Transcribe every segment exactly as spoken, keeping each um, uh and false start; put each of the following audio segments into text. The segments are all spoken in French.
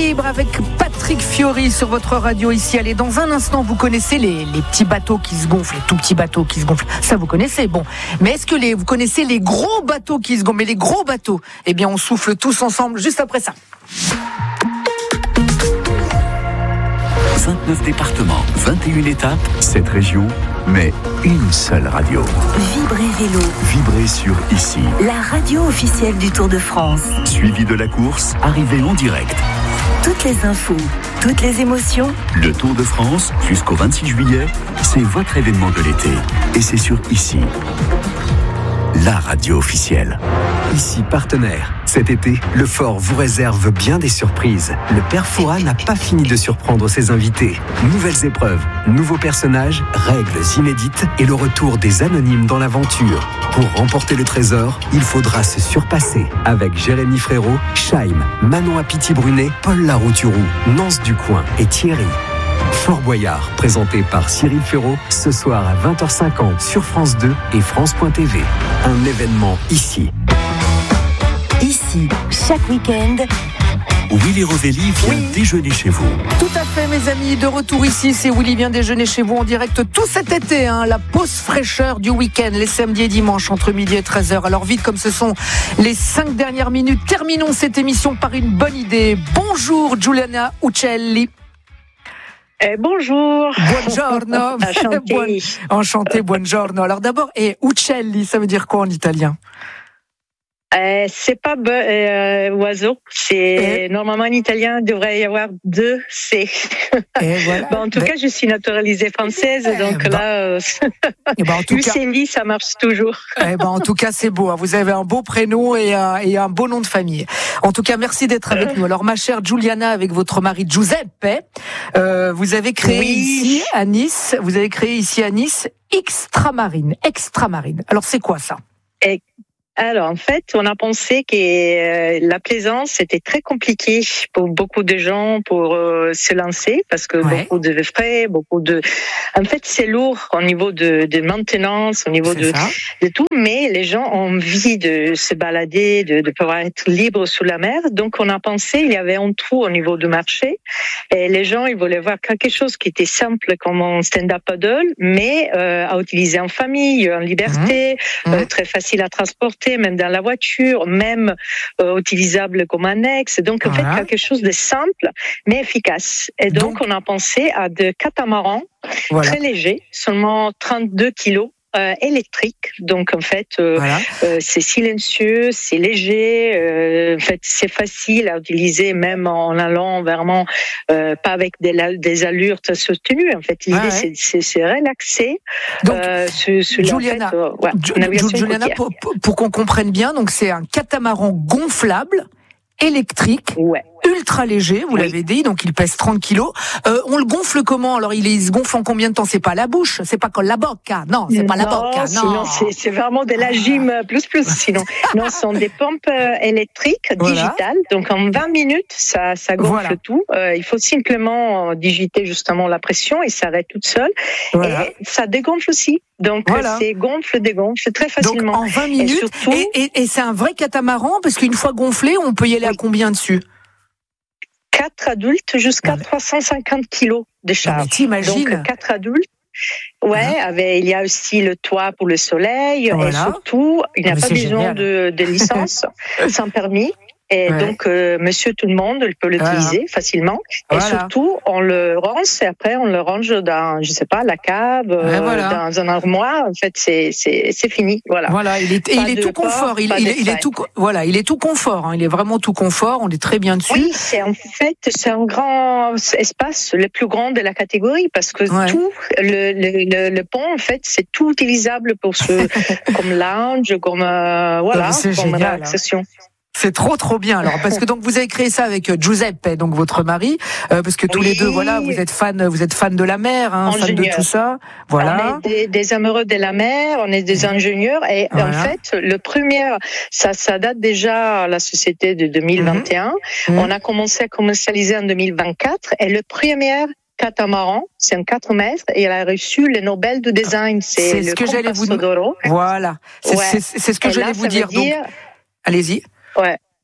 Libre avec Patrick Fiori sur votre radio ici. Allez, dans un instant, vous connaissez les, les petits bateaux qui se gonflent, les tout petits bateaux qui se gonflent. Ça, vous connaissez, bon. Mais est-ce que les, vous connaissez les gros bateaux qui se gonflent? Mais les gros bateaux, eh bien, on souffle tous ensemble juste après ça. vingt-neuf départements, vingt et une étapes, sept régions, mais une seule radio. Vibrez Vélo. Vibrez sur Ici. La radio officielle du Tour de France. Suivi de la course, arrivée en direct. Toutes les infos, toutes les émotions. Le Tour de France, jusqu'au vingt-six juillet, c'est votre événement de l'été. Et c'est sur Ici. La radio officielle. Ici partenaire. Cet été, le Fort vous réserve bien des surprises. Le Père Fouras n'a pas fini de surprendre ses invités. Nouvelles épreuves, nouveaux personnages, règles inédites et le retour des anonymes dans l'aventure. Pour remporter le trésor, il faudra se surpasser. Avec Jérémy Frérot, Chaim, Manon Apiti-Brunet, Paul Larouturou, Nance Ducoing et Thierry. Fort Boyard, présenté par Cyril Ferraud, ce soir à vingt heures cinquante sur France deux et France point T V. Un événement ici. Ici, chaque week-end, Willy Rovelli vient Oui. déjeuner chez vous. Tout à fait, mes amis, de retour ici, c'est Willy vient déjeuner chez vous en direct tout cet été, hein, la pause fraîcheur du week-end, les samedis et dimanches entre midi et treize heures. Alors vite, comme ce sont les cinq dernières minutes, terminons cette émission par une bonne idée. Bonjour Giuliana Uccelli. Eh, bonjour. Buongiorno. Enchantée. Buon- Enchanté, buongiorno. Alors d'abord, et Uccelli, ça veut dire quoi en italien? Euh, c'est pas be- euh, oiseau, c'est Et- normalement en italien il devrait y avoir deux C. Et voilà. Bon, en tout Mais- cas, je suis naturalisée française, Eh donc ben- là, euh, Eh ben, en tout cas, Uccelli, ça marche toujours. eh ben, en tout cas, c'est beau. hein. Vous avez un beau prénom et un, et un beau nom de famille. En tout cas, merci d'être avec nous. Alors, ma chère Giuliana, avec votre mari Giuseppe, euh, vous avez créé Oui. ici à Nice, vous avez créé ici à Nice Extramarine. Extramarine. Alors, c'est quoi ça? Et alors, en fait, on a pensé que euh, la plaisance, c'était très compliqué pour beaucoup de gens pour euh, se lancer, parce que Ouais. beaucoup de frais, beaucoup de... En fait, c'est lourd au niveau de, de maintenance, au niveau C'est de, ça. de tout, mais les gens ont envie de se balader, de, de pouvoir être libre sous la mer. Donc, on a pensé, il y avait un trou au niveau du marché, et les gens, ils voulaient voir quelque chose qui était simple comme un stand-up paddle, mais euh, à utiliser en famille, en liberté, Mmh. euh, très facile à transporter, même dans la voiture, même euh, utilisable comme annexe. Donc, en Voilà. fait, quelque chose de simple, mais efficace. Et donc, Donc- on a pensé à des catamarans Voilà. très légers, seulement trente-deux kilos. Euh, électrique, donc en fait euh, Voilà. euh, c'est silencieux, c'est léger, euh, en fait c'est facile à utiliser même en allant vraiment euh, pas avec des, la- des allures très soutenues. En fait l'idée Ouais, ouais. c'est, c'est, c'est relaxer Donc, euh, sur, sur la Giuliana, fait, euh, ouais, Ju- navigation Ju- Giuliana, côtière. pour, pour- pour qu'on comprenne bien, donc c'est un catamaran gonflable, électrique, Ouais. ultra léger, vous Oui. l'avez dit, donc il pèse trente kilos. Euh, on le gonfle comment? Alors il, est- il se gonfle en combien de temps? C'est pas la bouche, c'est pas comme la bocca, non, c'est pas la bocca, non. Sinon, c'est, c'est vraiment de la gym plus plus. Sinon, non, ce sont des pompes euh, électriques Voilà. digitales. Donc, en vingt minutes, ça, ça gonfle Voilà. tout. Euh, il faut simplement euh, digiter justement la pression et ça arrête toute seule. Voilà. Et ça dégonfle aussi. Donc, Voilà. euh, c'est gonfle, dégonfle très Donc facilement. en vingt minutes, et, surtout- et- et c'est un vrai catamaran, parce qu'une fois gonflé, on peut y aller à Oui. combien dessus? Quatre adultes jusqu'à Non, mais- trois cent cinquante kilos de Non, charge. mais t'imagines? Donc, quatre adultes. Ouais, Hein? avec, il y a aussi le toit pour le soleil Voilà. et surtout, il n'y a Mais pas c'est besoin génial. de, de licence sans permis. Et Ouais. donc, euh, monsieur tout le monde il peut l'utiliser facilement. Et Voilà. surtout, on le ronce et après, on le range dans, je sais pas, la cave, euh, voilà. dans un armoire. En fait, c'est, c'est, c'est fini. Voilà. Voilà, il est, et Pas il est de tout port, confort. Il, pas il de est, il est frais. tout, co- voilà, il est tout confort. hein. Il est vraiment tout confort. On est très bien dessus. Oui, c'est en fait c'est un grand espace, le plus grand de la catégorie, parce que Ouais. tout le, le, le, le pont en fait c'est tout utilisable pour ce comme lounge, comme euh, voilà, mais c'est comme génial, relaxation. C'est trop trop bien. Alors parce que donc vous avez créé ça avec euh, Giuseppe, donc votre mari, euh, parce que tous Oui. les deux, voilà, vous êtes fan, vous êtes fan de la mer, hein, fan de Ingénieur. tout ça. Voilà. On est des, des amoureux de la mer, on est des ingénieurs et Voilà. en fait le premier, ça, ça date déjà la société de deux mille vingt et un. Mhm. On a commencé à commercialiser en deux mille vingt-quatre et le premier catamaran, c'est un quatre mètres et elle a reçu le Nobel du design. C'est, C'est le ce que j'allais vous Compasso d'Oro. Voilà. C'est Ouais. c'est- c'est ce que Et là, j'allais vous ça dire. veut dire- Donc, allez-y. Ouais.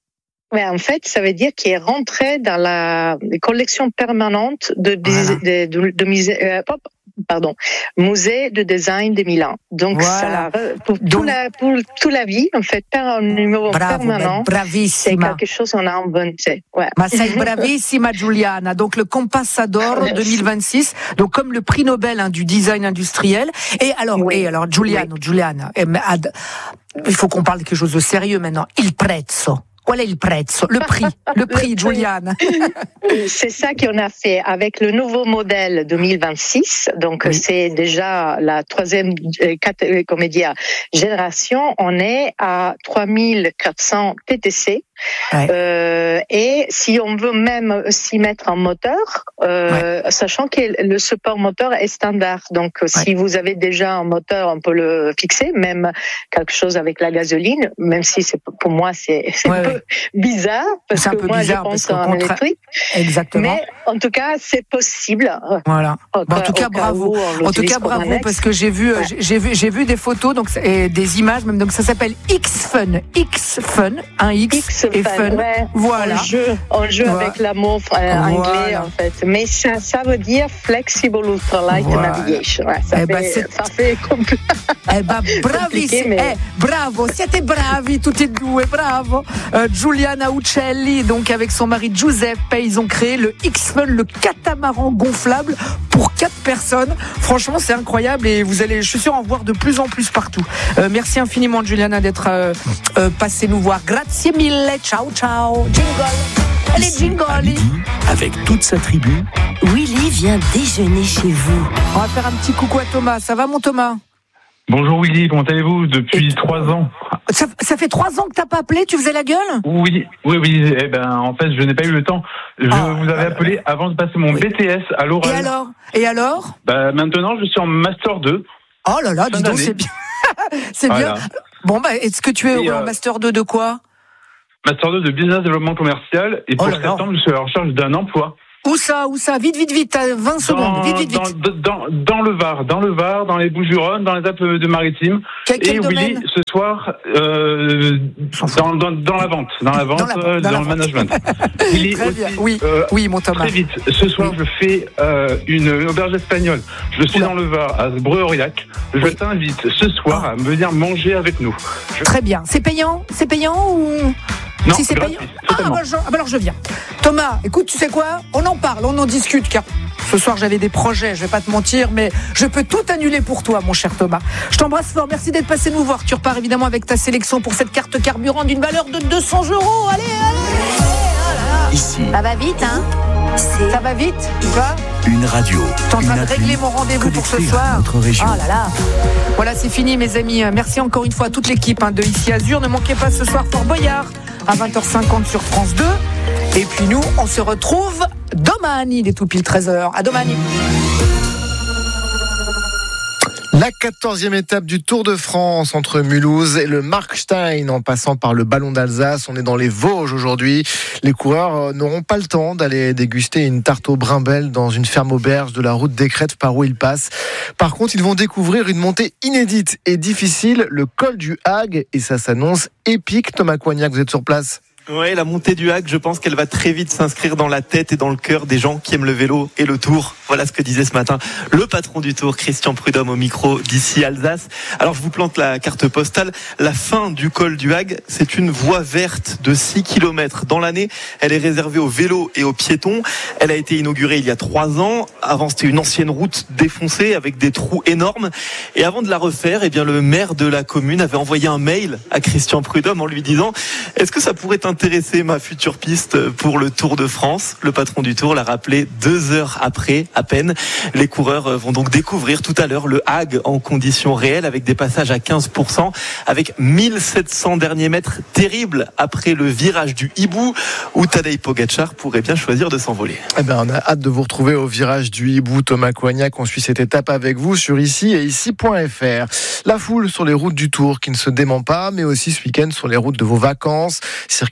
Ouais, en fait, ça veut dire qu'il est rentré dans la collection permanente de, Voilà. de, de, de musée, euh, pardon, musée de design de Milan. Donc, Voilà. ça, pour, Donc, tout la, pour toute la vie, en fait, pas un numéro bravo, permanent. ben, C'est bravissima. quelque chose qu'on a inventé. Ouais. Ma sei bravissima Giuliana. Donc le Compassador Merci. deux mille vingt-six, donc comme le prix Nobel hein, du design industriel. Et alors, Oui. et alors Giuliano, Giuliana, eh, mais ad- il faut qu'on parle de quelque chose de sérieux maintenant. Il prezzo. Qual è il prezzo? Le prix, le prix, prix. Giuliana. C'est ça qu'on a fait avec le nouveau modèle deux mille vingt-six. Donc, Oui. c'est déjà la troisième, euh, quatre- euh, comment dire, génération. On est à trois mille quatre cents T T C. Ouais. Euh, et si on veut même s'y mettre un moteur, euh, sachant que le support moteur est standard. Donc, si vous avez déjà un moteur, on peut le fixer, même quelque chose avec la gasoline, même si c'est pour moi c'est, c'est Ouais, un ouais. peu bizarre parce C'est un que peu moi bizarre, je pense parce qu'au en contraire- électrique. Exactement. Mais en tout cas, c'est possible. Voilà. Au Bon, en cas- tout cas, au cas bravo. où on En tout l'utilise cas, comme bravo annexe. parce que j'ai vu, euh, Ouais. j'ai- j'ai vu, j'ai vu des photos, donc et des images même. Donc ça s'appelle X-Fun, X-Fun, un X, X et Fun. ouais. Voilà. On joue, on joue Voilà. avec l'amour euh, anglais Voilà. en fait. Mais ça, ça veut dire Flexible Ultralight Voilà. Navigation. Ouais, ça, Eh ben, fait, c'est- ça fait compl- Eh ben, bravissimi, mais- eh, bravo, siete bravi tutti e due, bravo. Euh, Giuliana Uccelli, donc avec son mari Giuseppe, ils ont créé le X-Fun, le catamaran gonflable pour quatre personnes. Franchement, c'est incroyable et vous allez, je suis sûr, en voir de plus en plus partout. Euh, merci infiniment, Giuliana, d'être euh, euh, passée nous voir. Grazie mille, ciao, ciao. Jingle. Allez, Ici, à jingle. midi, avec toute sa tribu, Willy vient déjeuner chez vous. On va faire un petit coucou à Thomas. Ça va, mon Thomas? Bonjour Willy, comment allez-vous depuis trois ans? Ça, ça fait trois ans que t'as pas appelé, tu faisais la gueule? Oui, oui, oui. Eh ben, en fait, je n'ai pas eu le temps. Je Ah, vous avais appelé avant de passer mon Oui. B T S à Et l'oral. alors? Et alors? Bah, maintenant, je suis en Master deux. Oh là là, dis Fin donc, d'année. c'est bien. C'est Voilà. bien. Bon, bah, est-ce que tu es Et, en euh, Master deux de quoi? Master deux de Business Développement Commercial. Et Oh pour là là. septembre, je suis à la recherche d'un emploi. Où ça? Où ça? Vite, vite, vite, t'as vingt secondes. Vite, vite, dans, vite. dans, dans le Var, dans le Var, dans les Bouches-du-Rhône, dans les Alpes-de-Maritimes. Quel, quel Et Willy, domaine? ce soir, euh, dans, dans, dans la vente, dans la vente, Dans la vente, euh, dans dans, la le vente. management. Willy, Très aussi, bien. Oui, euh, oui, mon Thomas. Très vite, ce soir Oui. je fais euh, une auberge espagnole. Je suis Oula. dans le Var, à Breuil-Aurillac. Je Oui. t'invite ce soir Ah. à venir manger avec nous. Je... Très bien. C'est payant? C'est payant ou? Non, si c'est gratuit, payant. Ah, totalement. bah, je, ah, bah alors je viens. Thomas, écoute, tu sais quoi? On en parle, on en discute, car ce soir j'avais des projets, je vais pas te mentir, mais je peux tout annuler pour toi, mon cher Thomas. Je t'embrasse fort, merci d'être passé nous voir. Tu repars évidemment avec ta sélection pour cette carte carburant d'une valeur de deux cents euros. Allez, allez! ici, Ça va vite, hein? C'est Ça va vite, tu vois? une radio. T'es en train une de régler appli mon rendez-vous pour ce connectée à soir. notre région. Oh là là. Voilà, c'est fini, mes amis. Merci encore une fois à toute l'équipe hein, de Ici Azur. Ne manquez pas ce soir Fort Boyard à vingt heures cinquante sur France deux. Et puis nous, on se retrouve domani, il est tout pile treize heures. À domani. La quatorzième étape du Tour de France entre Mulhouse et le Markstein en passant par le Ballon d'Alsace. On est dans les Vosges aujourd'hui. Les coureurs n'auront pas le temps d'aller déguster une tarte au brimel dans une ferme auberge de la route des Crêtes par où ils passent. Par contre, ils vont découvrir une montée inédite et difficile, le col du Hague, et ça s'annonce épique. Thomas Coignac, vous êtes sur place? Ouais, la montée du Hague, je pense qu'elle va très vite s'inscrire dans la tête et dans le cœur des gens qui aiment le vélo et le Tour. Voilà ce que disait ce matin le patron du Tour, Christian Prudhomme, au micro d'Ici Alsace. Alors je vous plante la carte postale. La fin du col du Hague, c'est une voie verte de six kilomètres. Dans l'année, elle est réservée aux vélos et aux piétons. Elle a été inaugurée il y a trois ans. Avant, c'était une ancienne route défoncée avec des trous énormes. Et avant de la refaire, eh bien, le maire de la commune avait envoyé un mail à Christian Prudhomme en lui disant « Est-ce que ça pourrait t'intéresser intéresser ma future piste pour le Tour de France ?» Le patron du Tour l'a rappelé deux heures après, à peine. Les coureurs vont donc découvrir tout à l'heure le Hague en conditions réelles avec des passages à quinze pour cent, avec mille sept cents derniers mètres terribles après le virage du Hibou où Tadej Pogačar pourrait bien choisir de s'envoler. Eh ben, on a hâte de vous retrouver au virage du Hibou. Thomas Coignac, on suit cette étape avec vous sur ici et ici point f r. La foule sur les routes du Tour qui ne se dément pas, mais aussi ce week-end sur les routes de vos vacances. Circuit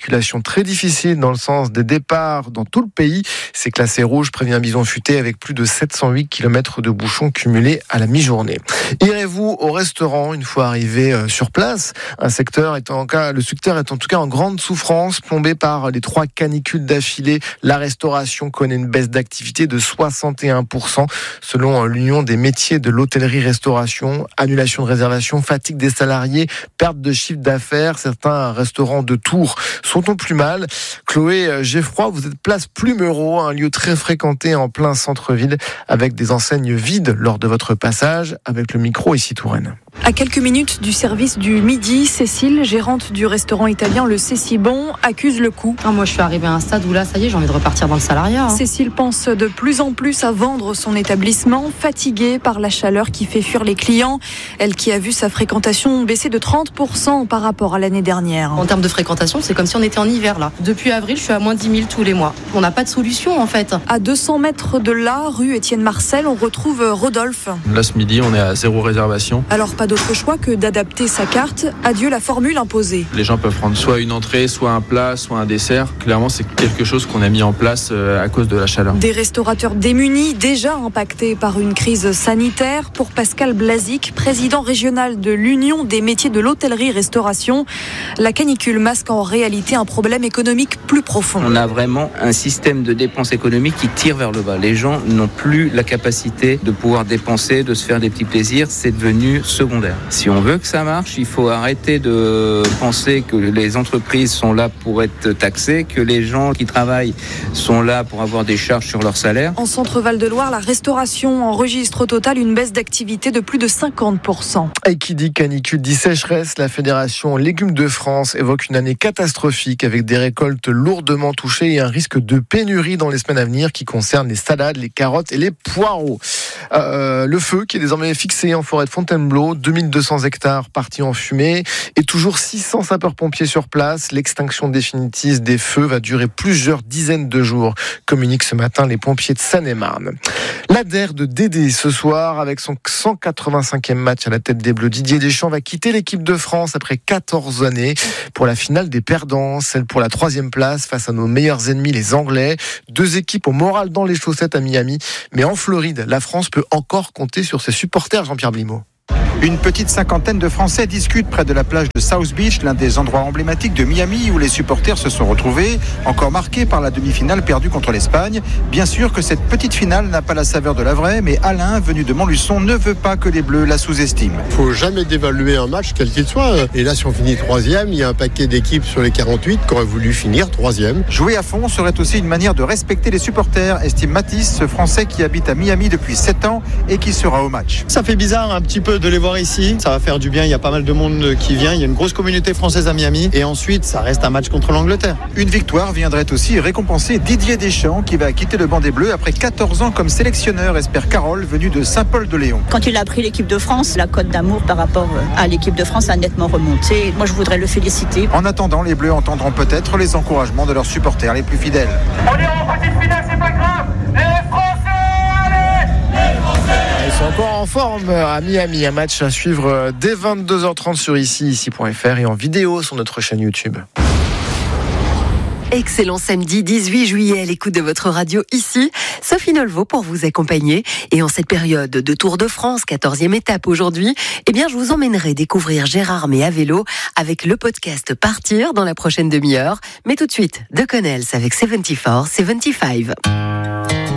circulation très difficile dans le sens des départs dans tout le pays. C'est classé rouge, prévient Bison Futé, avec plus de sept cent huit kilomètres de bouchons cumulés à la mi-journée. Irez-vous au restaurant une fois arrivé sur place? Un secteur est en cas, le secteur est en tout cas en grande souffrance, plombé par les trois canicules d'affilée. La restauration connaît une baisse d'activité de soixante et un pour cent selon l'Union des métiers de l'hôtellerie-restauration. Annulation de réservation, fatigue des salariés, perte de chiffre d'affaires. Certains restaurants de Tours sont au plus mal. Chloé Geffroy, vous êtes place Plumereau, un lieu très fréquenté en plein centre-ville, avec des enseignes vides lors de votre passage, avec le micro ici Touraine. À quelques minutes du service du midi, Cécile, gérante du restaurant italien Le Cécibon, accuse le coup. Ah, moi, je suis arrivée à un stade où là, ça y est, j'ai envie de repartir dans le salariat. Hein. Cécile pense de plus en plus à vendre son établissement, fatiguée par la chaleur qui fait fuir les clients. Elle qui a vu sa fréquentation baisser de trente pour cent par rapport à l'année dernière. En termes de fréquentation, c'est comme si on était en hiver là. Depuis avril, je suis à moins dix mille tous les mois. On n'a pas de solution en fait. À deux cents mètres de là, rue Étienne Marcel, on retrouve Rodolphe. Là, ce midi, on est à zéro réservation. Alors, pas d'autre choix que d'adapter sa carte. Adieu la formule imposée. Les gens peuvent prendre soit une entrée, soit un plat, soit un dessert. Clairement, c'est quelque chose qu'on a mis en place à cause de la chaleur. Des restaurateurs démunis, déjà impactés par une crise sanitaire. Pour Pascal Blazic, président régional de l'Union des métiers de l'hôtellerie-restauration, la canicule masque en réalité un problème économique plus profond. On a vraiment un système de dépenses économiques qui tire vers le bas. Les gens n'ont plus la capacité de pouvoir dépenser, de se faire des petits plaisirs. C'est devenu secondaire. Si on veut que ça marche, il faut arrêter de penser que les entreprises sont là pour être taxées, que les gens qui travaillent sont là pour avoir des charges sur leur salaire. En Centre-Val de Loire, la restauration enregistre au total une baisse d'activité de plus de cinquante pour cent. Et qui dit canicule dit sécheresse. La Fédération Légumes de France évoque une année catastrophique avec des récoltes lourdement touchées et un risque de pénurie dans les semaines à venir qui concerne les salades, les carottes et les poireaux. Euh, le feu qui est désormais fixé en forêt de Fontainebleau, deux mille deux cents hectares partis en fumée et toujours six cents sapeurs-pompiers sur place. L'extinction définitive des feux va durer plusieurs dizaines de jours, communiquent ce matin les pompiers de Seine-et-Marne. L'A D E R de Dédé ce soir avec son cent quatre-vingt-cinquième match à la tête des Bleus. Didier Deschamps va quitter l'équipe de France après quatorze années pour la finale des perdants, celle pour la troisième place face à nos meilleurs ennemis les Anglais. Deux équipes au moral dans les chaussettes à Miami, mais en Floride, la France peut encore compter sur ses supporters, Jean-Pierre Blimaud. Une petite cinquantaine de Français discutent près de la plage de South Beach, l'un des endroits emblématiques de Miami où les supporters se sont retrouvés, encore marqués par la demi-finale perdue contre l'Espagne. Bien sûr que cette petite finale n'a pas la saveur de la vraie, mais Alain, venu de Montluçon, ne veut pas que les Bleus la sous-estiment. Il ne faut jamais dévaluer un match, quel qu'il soit. Et là, si on finit troisième, il y a un paquet d'équipes sur les quarante-huit qui auraient voulu finir troisième. Jouer à fond serait aussi une manière de respecter les supporters, estime Mathis, ce Français qui habite à Miami depuis sept ans et qui sera au match. Ça fait bizarre un petit peu de les voir ici, ça va faire du bien, il y a pas mal de monde qui vient, il y a une grosse communauté française à Miami et ensuite ça reste un match contre l'Angleterre. Une victoire viendrait aussi récompenser Didier Deschamps qui va quitter le banc des Bleus après quatorze ans comme sélectionneur, espère Carole, venue de Saint-Paul-de-Léon. Quand il a pris l'équipe de France, la cote d'amour par rapport à l'équipe de France a nettement remonté. Moi je voudrais le féliciter. En attendant, les Bleus entendront peut-être les encouragements de leurs supporters les plus fidèles. On est en petite finale, c'est pas grave. Les Français, allez, les Français. Ils sont encore en forme à Miami. Un match à suivre dès vingt-deux heures trente sur ici, ici point f r et en vidéo sur notre chaîne YouTube. Excellent samedi dix-huit juillet à l'écoute de votre radio ici. Sophie Nolvo pour vous accompagner. Et en cette période de Tour de France, quatorzième étape aujourd'hui, eh bien, je vous emmènerai découvrir Gérard mais à vélo avec le podcast Partir dans la prochaine demi-heure. Mais tout de suite, de Connells avec soixante-quatre soixante-quinze.